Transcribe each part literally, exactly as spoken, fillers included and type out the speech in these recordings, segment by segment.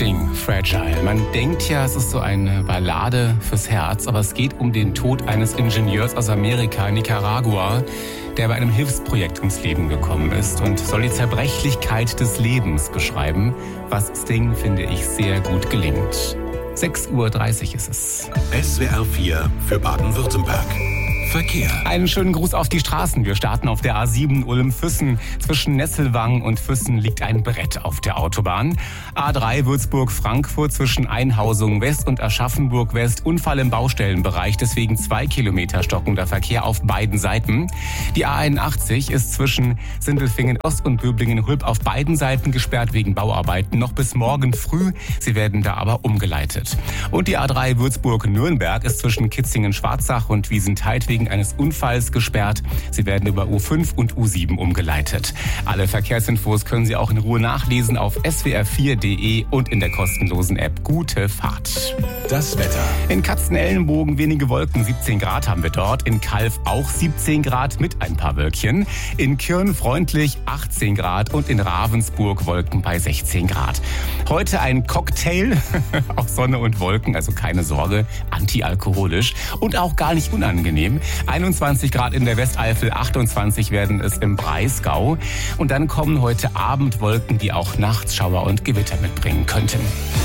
Sting, Fragile. Man denkt ja, es ist so eine Ballade fürs Herz, aber es geht um den Tod eines Ingenieurs aus Amerika, Nicaragua, der bei einem Hilfsprojekt ums Leben gekommen ist und soll die Zerbrechlichkeit des Lebens beschreiben, was Sting, finde ich, sehr gut gelingt. sechs Uhr dreißig ist es. S W R vier für Baden-Württemberg. Verkehr. Einen schönen Gruß auf die Straßen. Wir starten auf der A sieben Ulm-Füssen. Zwischen Nesselwangen und Füssen liegt ein Brett auf der Autobahn. A drei Würzburg-Frankfurt zwischen Einhausung West und Aschaffenburg West. Unfall im Baustellenbereich, deswegen zwei Kilometer stockender Verkehr auf beiden Seiten. Die A einundachtzig ist zwischen Sindelfingen Ost und Böblingen-Hulb auf beiden Seiten gesperrt wegen Bauarbeiten. Noch bis morgen früh. Sie werden da aber umgeleitet. Und die A drei Würzburg-Nürnberg ist zwischen Kitzingen-Schwarzach und Wiesenthal wegen eines Unfalls gesperrt. Sie werden über U fünf und U sieben umgeleitet. Alle Verkehrsinfos können Sie auch in Ruhe nachlesen auf s w r vier punkt d e und in der kostenlosen App Gute Fahrt. Das Wetter. In Katzenellenbogen wenige Wolken, siebzehn Grad haben wir dort. In Calw auch siebzehn Grad mit ein paar Wölkchen. In Kirn freundlich achtzehn Grad und in Ravensburg Wolken bei sechzehn Grad. Heute ein Cocktail aus Sonne und Wolken, also keine Sorge, antialkoholisch und auch gar nicht unangenehm. einundzwanzig Grad in der Westeifel, achtundzwanzig werden es im Breisgau. Und dann kommen heute Abend Wolken, die auch nachts Schauer und Gewitter mitbringen könnten.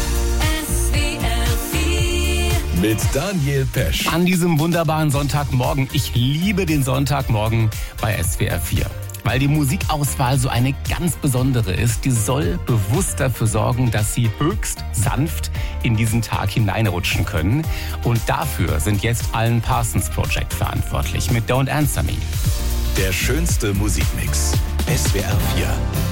Mit Daniel Pesch. An diesem wunderbaren Sonntagmorgen. Ich liebe den Sonntagmorgen bei S W R vier. Weil die Musikauswahl so eine ganz besondere ist. Die soll bewusst dafür sorgen, dass Sie höchst sanft in diesen Tag hineinrutschen können. Und dafür sind jetzt Alan Parsons Project verantwortlich mit Don't Answer Me. Der schönste Musikmix. S W R vier.